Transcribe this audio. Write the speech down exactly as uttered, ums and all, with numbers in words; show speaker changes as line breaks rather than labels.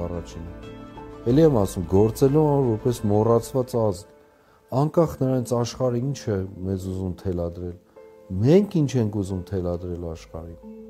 առաջինը։ Էլի եմ ասում, գործելու համար որպես մոռացված ազգ, անկախ նրանից աշխարհը ինչ է մեզ ուզում թելադրել, մենք ինչ ենք ուզում թելադրել աշխարհին։